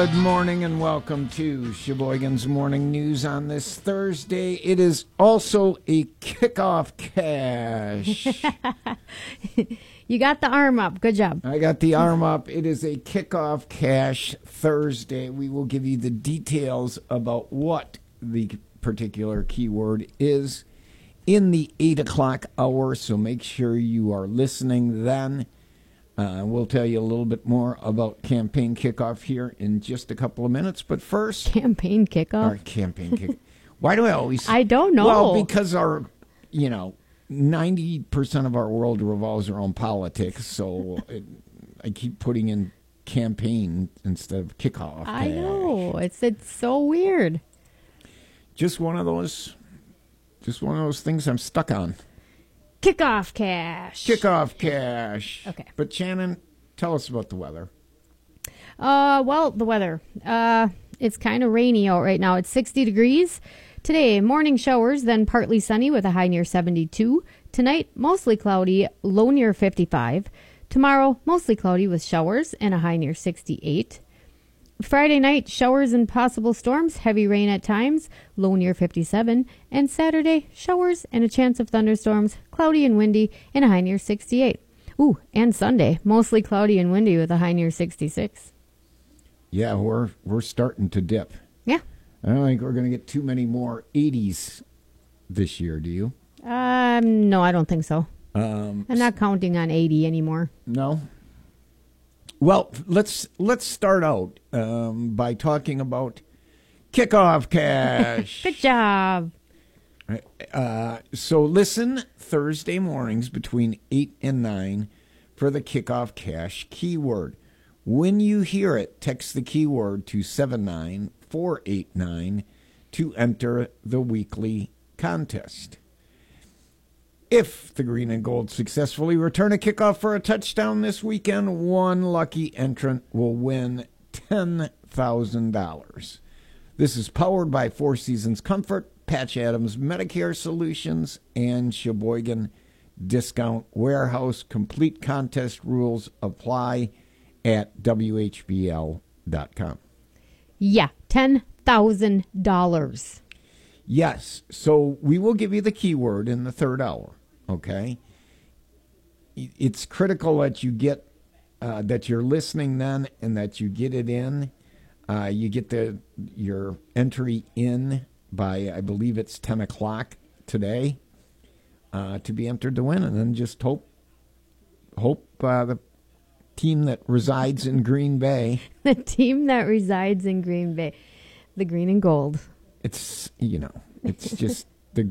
Good morning and welcome to Sheboygan's Morning News on this Thursday. It is also a kickoff cash. You got the arm up. Good job. I got the arm up. It is a kickoff cash Thursday. We will give you the details about what the particular keyword is in the 8 o'clock hour, so make sure you are listening then. We'll tell you a little bit more about campaign kickoff here in just a couple of minutes. But first... Campaign kickoff? Our campaign kick. Why do I always... I don't know. Well, because our, 90% of our world revolves around politics, so I keep putting in campaign instead of kickoff. I know. It's so weird. Just one of those things I'm stuck on. Kickoff cash. Kickoff cash. Okay. But Shannon, tell us about the weather. Well, the weather. It's kind of rainy out right now. It's 60 degrees. Today, morning showers, then partly sunny with a high near 72. Tonight, mostly cloudy, low near 55. Tomorrow, mostly cloudy with showers and a high near 68. Friday night, showers and possible storms, heavy rain at times, low near 57. And Saturday, showers and a chance of thunderstorms, cloudy and windy, and a high near 68. Ooh, and Sunday, mostly cloudy and windy with a high near 66. Yeah, we're starting to dip. Yeah. I don't think we're going to get too many more 80s this year, do you? No, I don't think so. I'm not counting on 80 anymore. No? Well, let's start out by talking about kickoff cash. Good job. So listen Thursday mornings between 8 and 9 for the kickoff cash keyword. When you hear it, text the keyword to 79489 to enter the weekly contest. If the Green and Gold successfully return a kickoff for a touchdown this weekend, one lucky entrant will win $10,000. This is powered by Four Seasons Comfort, Patch Adams Medicare Solutions, and Sheboygan Discount Warehouse. Complete contest rules apply at WHBL.com. Yeah, $10,000. Yes, so we will give you the keyword in the third hour. Okay, it's critical that you get that you're listening then, and that you get it in. You get your entry in by, I believe it's 10 o'clock today, to be entered to win, and then just hope the team that resides in Green Bay. The team that resides in Green Bay, the Green and Gold. It's it's just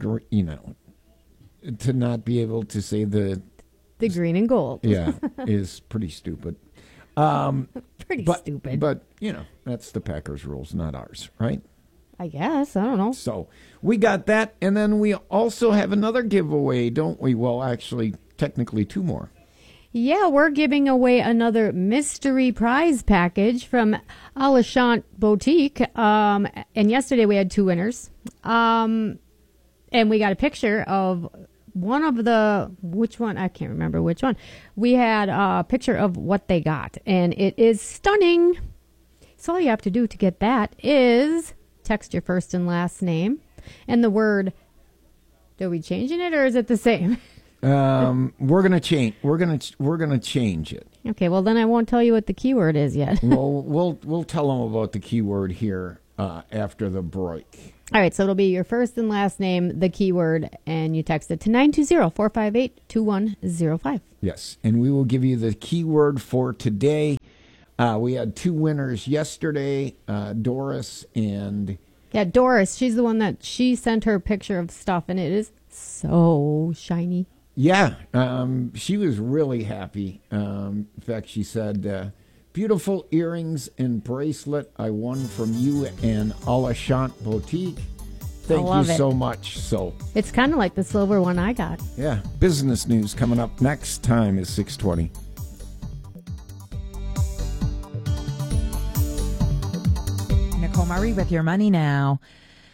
to not be able to say the Green and Gold. Yeah, is pretty stupid. Stupid. But, that's the Packers rules, not ours, right? I guess. I don't know. So we got that. And then we also have another giveaway, don't we? Well, actually, technically two more. Yeah, we're giving away another mystery prize package from Alashant Boutique. And yesterday we had two winners. And we got a picture of one of which one? I can't remember which one. We had a picture of what they got, and it is stunning. So all you have to do to get that is text your first and last name and the word. Are we changing it, or is it the same? We're gonna change. We're gonna change it. Okay. Well, then I won't tell you what the keyword is yet. Well, we'll tell them about the keyword here after the break. All right, so it'll be your first and last name, the keyword, and you text it to 920-458-2105. Yes, and we will give you the keyword for today. We had two winners yesterday, Doris and... Yeah, Doris, she's the one that she sent her picture of stuff, and it is so shiny. Yeah, she was really happy. In fact, she said... beautiful earrings and bracelet I won from you and Alashant Boutique. Thank you so much. So it's kind of like the silver one I got. Yeah. Business news coming up next. Time is 6:20. Nicole Murray with your money now.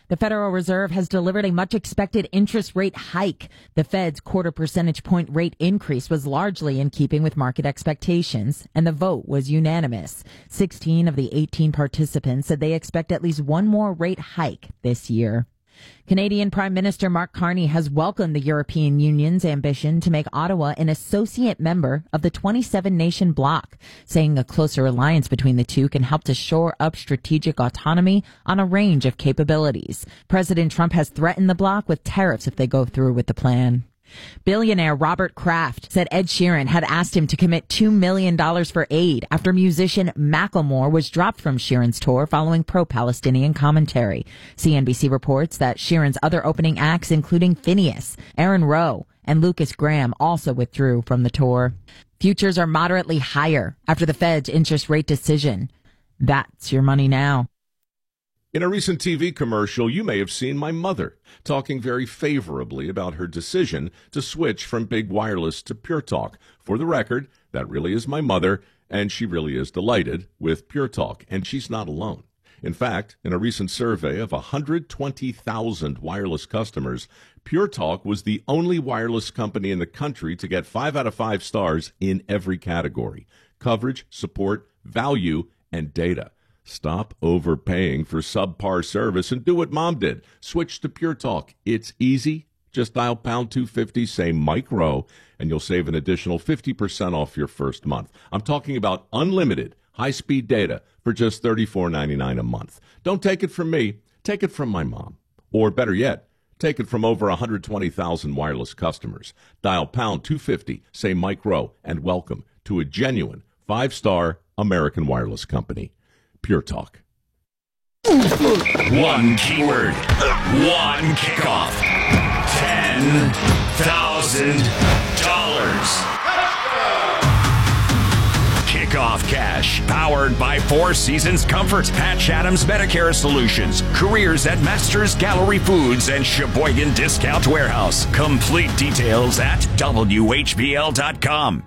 The Federal Reserve has delivered a much-expected interest rate hike. The Fed's quarter percentage point rate increase was largely in keeping with market expectations, and the vote was unanimous. 16 of the 18 participants said they expect at least one more rate hike this year. Canadian Prime Minister Mark Carney has welcomed the European Union's ambition to make Ottawa an associate member of the 27-nation bloc, saying a closer alliance between the two can help to shore up strategic autonomy on a range of capabilities. President Trump has threatened the bloc with tariffs if they go through with the plan. Billionaire Robert Kraft said Ed Sheeran had asked him to commit $2 million for aid after musician Macklemore was dropped from Sheeran's tour following pro-Palestinian commentary. CNBC reports that Sheeran's other opening acts, including Phineas, Aaron Rowe, and Lucas Graham, also withdrew from the tour. Futures are moderately higher after the Fed's interest rate decision. That's your money now. In a recent TV commercial, you may have seen my mother talking very favorably about her decision to switch from big wireless to Pure Talk. For the record, that really is my mother, and she really is delighted with Pure Talk, and she's not alone. In fact, in a recent survey of 120,000 wireless customers, Pure Talk was the only wireless company in the country to get 5 out of 5 stars in every category: coverage, support, value, and data. Stop overpaying for subpar service and do what Mom did. Switch to Pure Talk. It's easy. Just dial pound 250, say Mike Rowe, and you'll save an additional 50% off your first month. I'm talking about unlimited high-speed data for just $34.99 a month. Don't take it from me. Take it from my mom. Or better yet, take it from over 120,000 wireless customers. Dial pound 250, say Mike Rowe, and welcome to a genuine 5-star American wireless company. Pure Talk. One keyword, one kickoff, $10,000. Kickoff Cash, powered by Four Seasons Comfort, Patch Adams Medicare Solutions, careers at Masters Gallery Foods, and Sheboygan Discount Warehouse. Complete details at WHBL.com.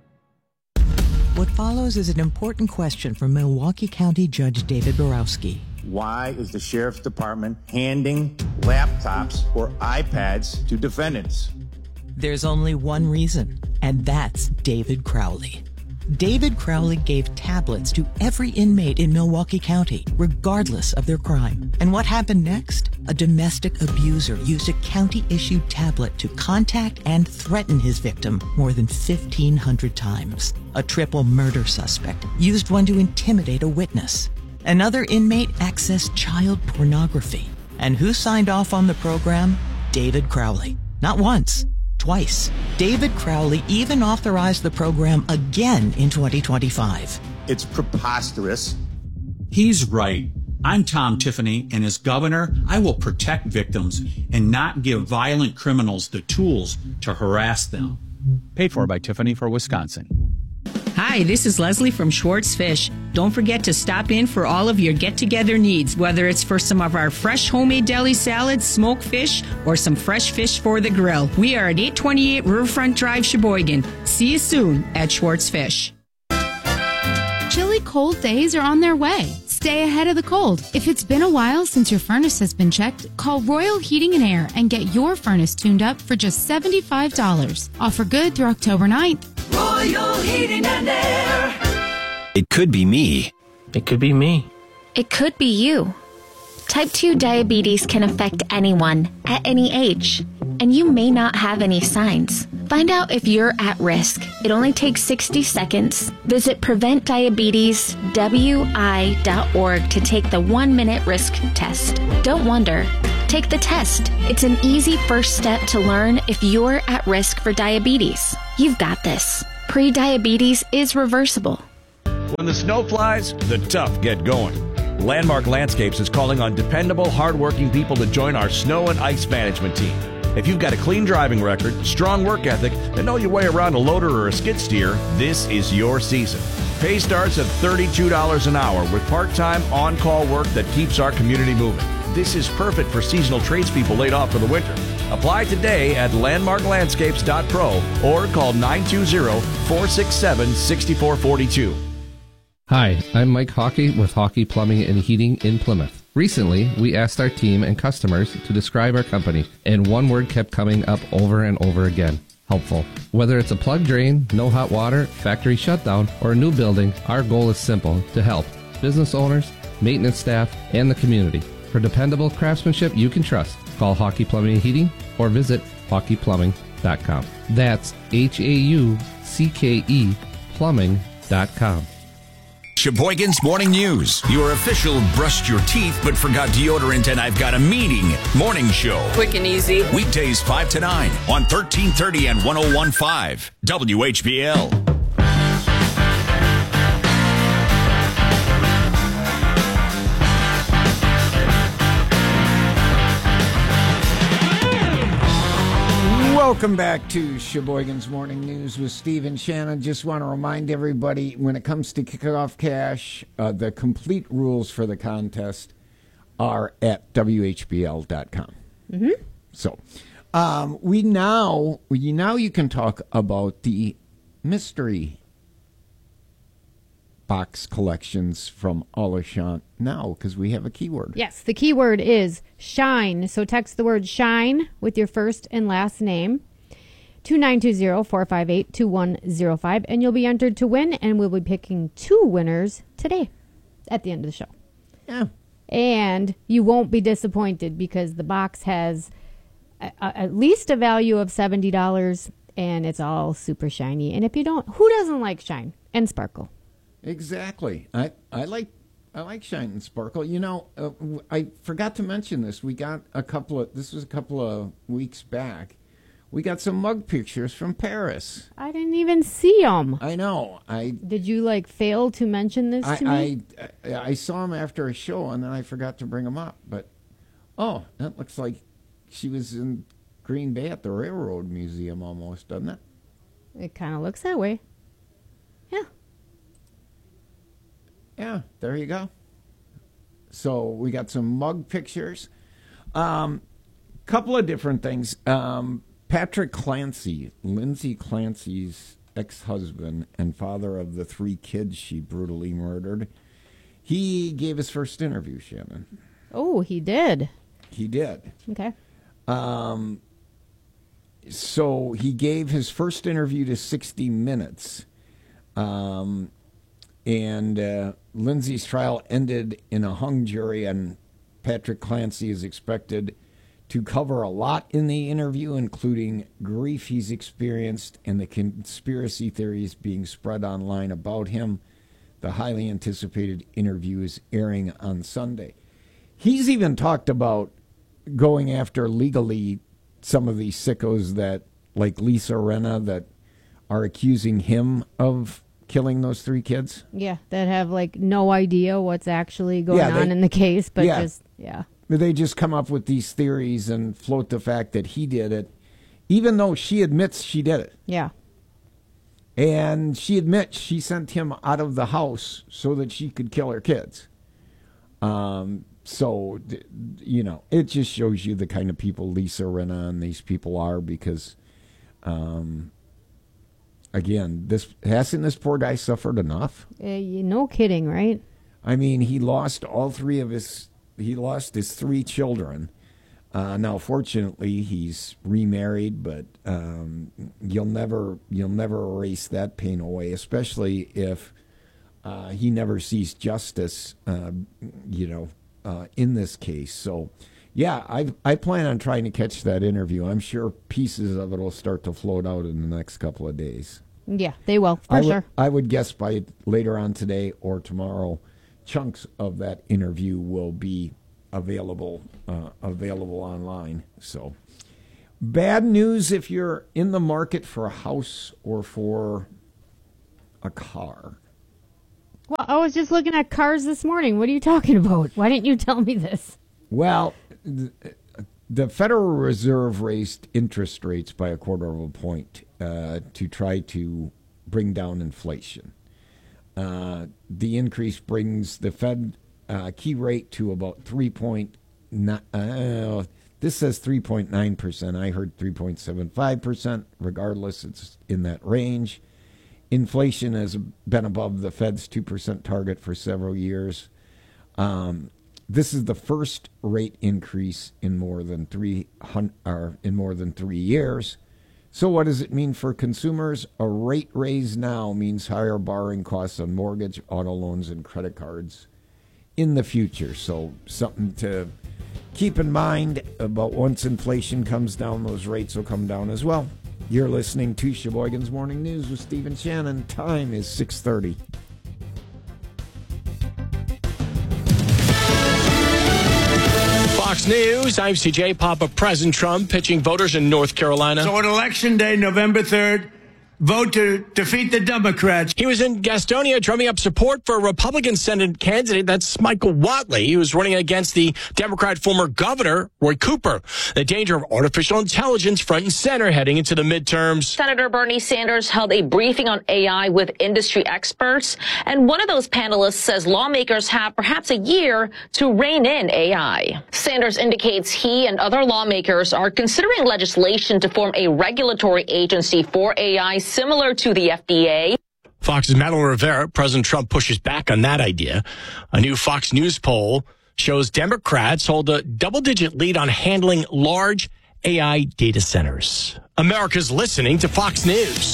What follows is an important question from Milwaukee County Judge David Borowski. Why is the Sheriff's Department handing laptops or iPads to defendants? There's only one reason, and that's David Crowley. David Crowley gave tablets to every inmate in Milwaukee County, regardless of their crime. And what happened next? A domestic abuser used a county-issued tablet to contact and threaten his victim more than 1,500 times. A triple murder suspect used one to intimidate a witness. Another inmate accessed child pornography. And who signed off on the program? David Crowley. Not once, twice. David Crowley even authorized the program again in 2025. It's preposterous. He's right. I'm Tom Tiffany, and as governor, I will protect victims and not give violent criminals the tools to harass them. Paid for by Tiffany for Wisconsin. Hi, this is Leslie from Schwartz Fish. Don't forget to stop in for all of your get-together needs, whether it's for some of our fresh homemade deli salads, smoked fish, or some fresh fish for the grill. We are at 828 Riverfront Drive, Sheboygan. See you soon at Schwartz Fish. Chilly cold days are on their way. Stay ahead of the cold. If it's been a while since your furnace has been checked, call Royal Heating and Air and get your furnace tuned up for just $75. Offer good through October 9th. Royal Heating and Air. It could be me. It could be me. It could be you. Type 2 diabetes can affect anyone at any age, and you may not have any signs. Find out if you're at risk. It only takes 60 seconds. Visit PreventDiabetesWI.org to take the 1-minute risk test. Don't wonder. Take the test. It's an easy first step to learn if you're at risk for diabetes. You've got this. Pre-diabetes is reversible. When the snow flies, the tough get going. Landmark Landscapes is calling on dependable, hardworking people to join our snow and ice management team. If you've got a clean driving record, strong work ethic, and know your way around a loader or a skid steer, this is your season. Pay starts at $32 an hour with part-time on-call work that keeps our community moving. This is perfect for seasonal tradespeople laid off for the winter. Apply today at landmarklandscapes.pro or call 920-467-6442. Hi, I'm Mike Hockey with Hockey Plumbing and Heating in Plymouth. Recently, we asked our team and customers to describe our company, and one word kept coming up over and over again: helpful. Whether it's a plug drain, no hot water, factory shutdown, or a new building, our goal is simple: to help business owners, maintenance staff, and the community. For dependable craftsmanship you can trust, call Hockey Plumbing and Heating or visit hockeyplumbing.com. That's HAUCKE plumbing.com. Sheboygan's Morning News, your official brushed your teeth but forgot deodorant and I've got a meeting morning show. Quick and easy. Weekdays 5 to 9 on 1330 and 101.5 WHBL. Welcome back to Sheboygan's Morning News with Steve and Shannon. Just want to remind everybody, when it comes to kickoff cash, the complete rules for the contest are at WHBL.com. Mm-hmm. So, you can talk about the mystery box collections from Alashant now, because we have a keyword. Yes, the keyword is shine. So text the word shine with your first and last name to 920-458-2105, and you'll be entered to win, and we'll be picking 2 winners today at the end of the show. Yeah. And you won't be disappointed because the box has at least a value of $70, and it's all super shiny. And if you don't, who doesn't like shine and sparkle? Exactly. I like shine and sparkle. You know, I forgot to mention this. We got this was a couple of weeks back. We got some mug pictures from Paris. I didn't even see them. I know. Did you fail to mention this to me? I saw them after a show, and then I forgot to bring them up. But that looks like she was in Green Bay at the Railroad Museum almost, doesn't it? It kind of looks that way. Yeah. Yeah, there you go. So we got some mug pictures. Couple of different things. Patrick Clancy, Lindsay Clancy's ex-husband and father of the 3 kids she brutally murdered, he gave his first interview, Shannon. Oh, he did? He did. Okay. So he gave his first interview to 60 Minutes. And Lindsay's trial ended in a hung jury, and Patrick Clancy is expected to cover a lot in the interview, including grief he's experienced and the conspiracy theories being spread online about him. The highly anticipated interview is airing on Sunday. He's even talked about going after legally some of these sickos that, like Lisa Rinna, that are accusing him of killing those 3 kids. Yeah, that have no idea what's actually going on in the case, but they just come up with these theories and float the fact that he did it, even though she admits she did it. Yeah. And she admits she sent him out of the house so that she could kill her kids. So, it just shows you the kind of people Lisa Rinna and these people are, because again, hasn't this poor guy suffered enough? No kidding, right? I mean, he lost he lost his 3 children. Now, fortunately, he's remarried, but you'll never erase that pain away, especially if he never sees justice, in this case. So, yeah, I plan on trying to catch that interview. I'm sure pieces of it will start to float out in the next couple of days. Yeah, they will, for sure. I would guess by later on today or tomorrow, chunks of that interview will be available online. So, bad news if you're in the market for a house or for a car. Well, I was just looking at cars this morning. What are you talking about? Why didn't you tell me this? Well, the Federal Reserve raised interest rates by 1/4 point to try to bring down inflation. The increase brings the Fed key rate to about 3.9. This says 3.9%. I heard 3.75%. Regardless, it's in that range. Inflation has been above the Fed's 2% target for several years. This is the first rate increase in more than 3 years. So what does it mean for consumers? A rate raise now means higher borrowing costs on mortgage, auto loans, and credit cards in the future. So something to keep in mind about once inflation comes down, those rates will come down as well. You're listening to Sheboygan's Morning News with Stephen Shannon. Time is 6:30. Fox News, I'm CJ Papa. President Trump pitching voters in North Carolina. So on Election Day, November 3rd, vote to defeat the Democrats. He was in Gastonia drumming up support for a Republican Senate candidate. That's Michael Whatley. He was running against the Democrat former governor, Roy Cooper. The danger of artificial intelligence front and center heading into the midterms. Senator Bernie Sanders held a briefing on AI with industry experts. And one of those panelists says lawmakers have perhaps a year to rein in AI. Sanders indicates he and other lawmakers are considering legislation to form a regulatory agency for AI similar to the FDA. Fox's Madeline Rivera. President Trump pushes back on that idea. A new Fox News poll shows Democrats hold a double-digit lead on handling large AI data centers. America's listening to Fox News.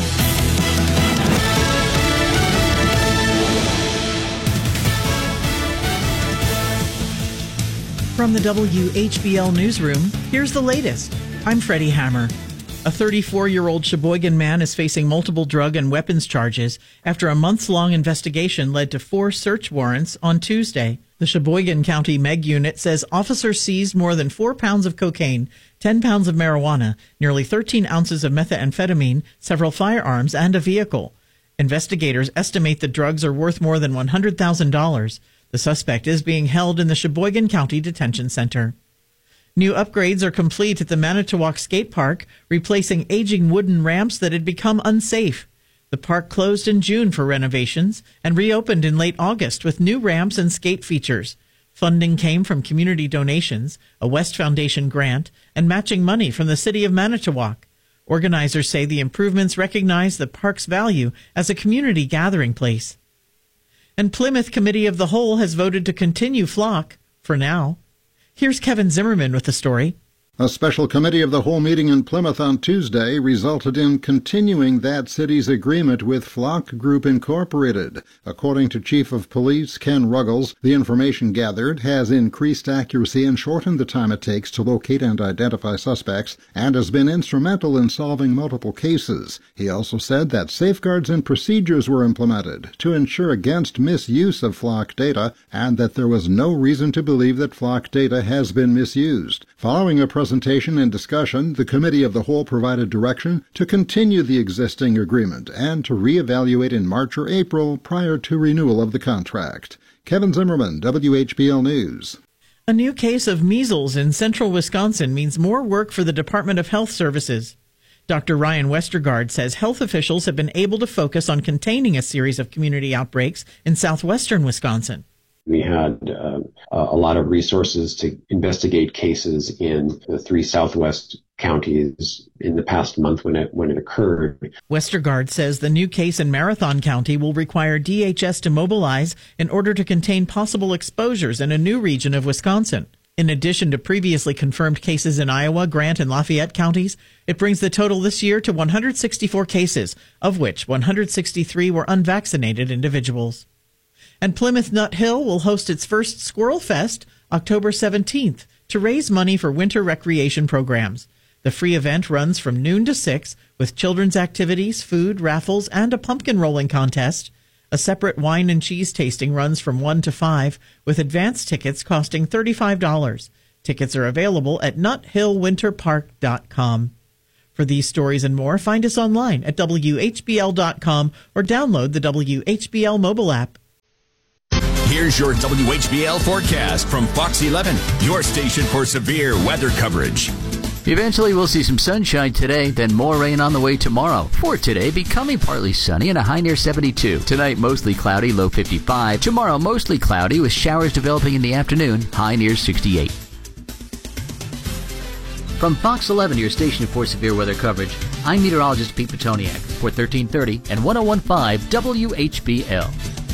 From the WHBL Newsroom, here's the latest. I'm Freddie Hammer. A 34-year-old Sheboygan man is facing multiple drug and weapons charges after a months-long investigation led to 4 search warrants on Tuesday. The Sheboygan County MEG unit says officers seized more than 4 pounds of cocaine, 10 pounds of marijuana, nearly 13 ounces of methamphetamine, several firearms, and a vehicle. Investigators estimate the drugs are worth more than $100,000. The suspect is being held in the Sheboygan County Detention Center. New upgrades are complete at the Manitowoc Skate Park, replacing aging wooden ramps that had become unsafe. The park closed in June for renovations and reopened in late August with new ramps and skate features. Funding came from community donations, a West Foundation grant, and matching money from the city of Manitowoc. Organizers say the improvements recognize the park's value as a community gathering place. And Plymouth Committee of the Whole has voted to continue Flock, for now. Here's Kevin Zimmerman with the story. A special committee of the whole meeting in Plymouth on Tuesday resulted in continuing that city's agreement with Flock Group Incorporated. According to Chief of Police Ken Ruggles, the information gathered has increased accuracy and shortened the time it takes to locate and identify suspects and has been instrumental in solving multiple cases. He also said that safeguards and procedures were implemented to ensure against misuse of Flock data and that there was no reason to believe that Flock data has been misused. Following a presentation and discussion, the Committee of the Whole provided direction to continue the existing agreement and to reevaluate in March or April prior to renewal of the contract. Kevin Zimmerman, WHBL News. A new case of measles in central Wisconsin means more work for the Department of Health Services. Dr. Ryan Westergaard says health officials have been able to focus on containing a series of community outbreaks in southwestern Wisconsin. We had a lot of resources to investigate cases in the 3 southwest counties in the past month when it occurred. Westergaard says the new case in Marathon County will require DHS to mobilize in order to contain possible exposures in a new region of Wisconsin. In addition to previously confirmed cases in Iowa, Grant, and Lafayette counties, it brings the total this year to 164 cases, of which 163 were unvaccinated individuals. And Plymouth Nut Hill will host its first Squirrel Fest October 17th to raise money for winter recreation programs. The free event runs from noon to 6 with children's activities, food, raffles, and a pumpkin rolling contest. A separate wine and cheese tasting runs from 1 to 5 with advance tickets costing $35. Tickets are available at nuthillwinterpark.com. For these stories and more, find us online at WHBL.com or download the WHBL mobile app. Here's your WHBL forecast from Fox 11, your station for severe weather coverage. Eventually, we'll see some sunshine today, then more rain on the way tomorrow. For today, becoming partly sunny and a high near 72. Tonight, mostly cloudy, low 55. Tomorrow, mostly cloudy with showers developing in the afternoon, high near 68. From Fox 11, your station for severe weather coverage, I'm meteorologist Pete Petoniak for 1330 and 1015 WHBL.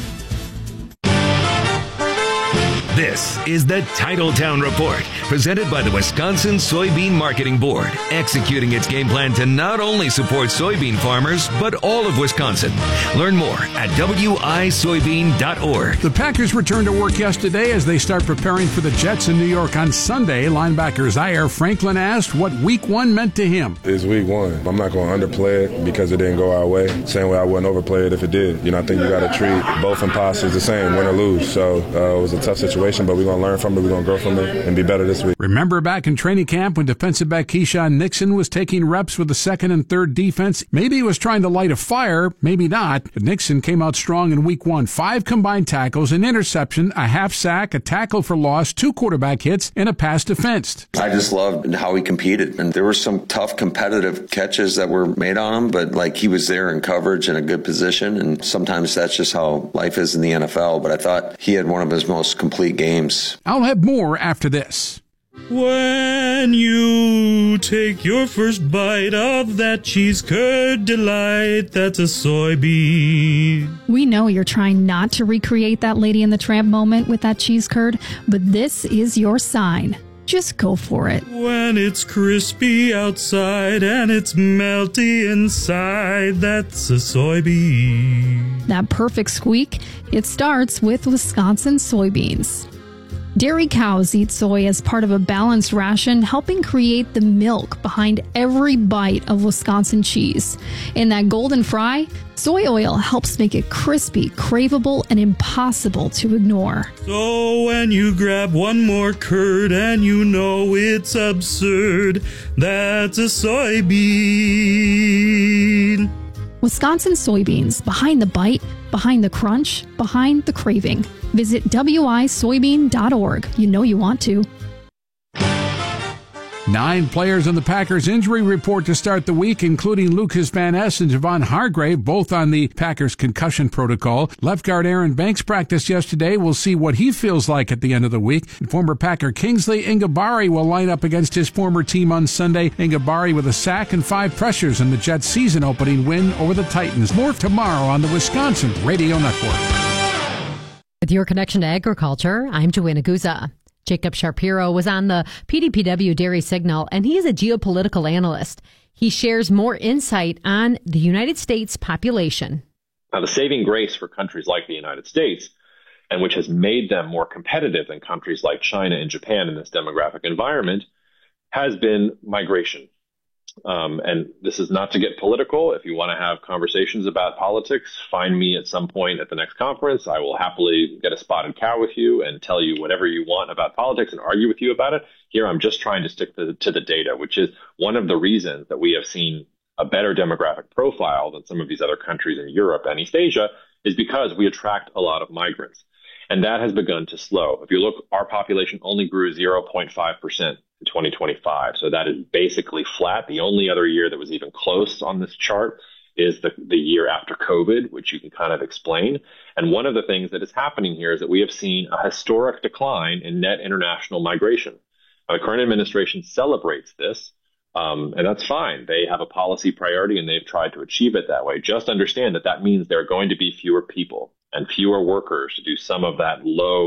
This is the Titletown Report, presented by the Wisconsin Soybean Marketing Board, executing its game plan to not only support soybean farmers, but all of Wisconsin. Learn more at wisoybean.org. The Packers returned to work yesterday as they start preparing for the Jets in New York on Sunday. Linebacker Zaire Franklin asked what Week 1 meant to him. It's Week 1. I'm not going to underplay it because it didn't go our way. Same way I wouldn't overplay it if it did. I think you got to treat both imposters the same, win or lose. So it was a tough situation, but we're going to learn from it, we're going to grow from it, and be better this week. Remember back in training camp when defensive back Keyshawn Nixon was taking reps with the second and third defense? Maybe he was trying to light a fire, maybe not, but Nixon came out strong in Week 1. 5 combined tackles, an interception, a half sack, a tackle for loss, 2 quarterback hits, and a pass defensed. I just loved how he competed, and there were some tough competitive catches that were made on him, but he was there in coverage in a good position, and sometimes that's just how life is in the NFL, but I thought he had one of his most complete games. I'll have more after this. When you take your first bite of that cheese curd delight, that's a soybean. We know you're trying not to recreate that Lady and the Tramp moment with that cheese curd, but this is your sign. Just go for it. When it's crispy outside and it's melty inside, that's a soybean. That perfect squeak, it starts with Wisconsin soybeans. Dairy cows eat soy as part of a balanced ration, helping create the milk behind every bite of Wisconsin cheese. In that golden fry, soy oil helps make it crispy, craveable, and impossible to ignore. So when you grab one more curd and you know it's absurd, that's a soybean. Wisconsin soybeans, behind the bite, behind the crunch, behind the craving. Visit wisoybean.org. You know you want to. 9 players on the Packers injury report to start the week, including Lucas Van Ness and Javon Hargrave, both on the Packers concussion protocol. Left guard Aaron Banks practiced yesterday. We'll see what he feels like at the end of the week. And former Packer Kingsley Enagbare will line up against his former team on Sunday. Enagbare with a sack and 5 pressures in the Jets' season-opening win over the Titans. More tomorrow on the Wisconsin Radio Network. With your connection to agriculture, I'm Joanna Guza. Jacob Shapiro was on the PDPW Dairy Signal, and he is a geopolitical analyst. He shares more insight on the United States population. Now, the saving grace for countries like the United States, and which has made them more competitive than countries like China and Japan in this demographic environment, has been migration. And this is not to get political. If you want to have conversations about politics, find me at some point at the next conference. I will happily get a spotted cow with you and tell you whatever you want about politics and argue with you about it. Here, I'm just trying to stick to the data, which is one of the reasons that we have seen a better demographic profile than some of these other countries in Europe and East Asia is because we attract a lot of migrants. And that has begun to slow. If you look, our population only grew 0.5%. In 2025. So that is basically flat. The only other year that was even close on this chart is the year after COVID, which you can kind of explain. And one of the things that is happening here is that we have seen a historic decline in net international migration. Now, the current administration celebrates this, and that's fine. They have a policy priority and they've tried to achieve it that way. Just understand that that means there are going to be fewer people and fewer workers to do some of that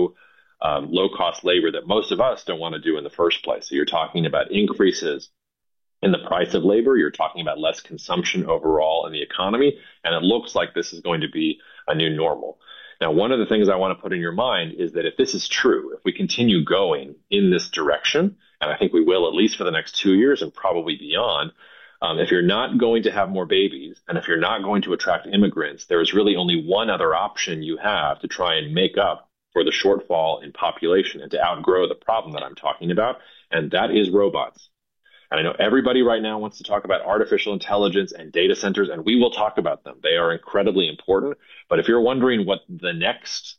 low-cost labor that most of us don't want to do in the first place. So you're talking about increases in the price of labor. You're talking about less consumption overall in the economy. And it looks like this is going to be a new normal. Now, one of the things I want to put in your mind is that if this is true, if we continue going in this direction, and I think we will at least for the next 2 years and probably beyond, if you're not going to have more babies and if you're not going to attract immigrants, there is really only one other option you have to try and make up for the shortfall in population and to outgrow the problem that I'm talking about, and that is robots. And I know everybody right now wants to talk about artificial intelligence and data centers, and we will talk about them. They are incredibly important. But if you're wondering what the next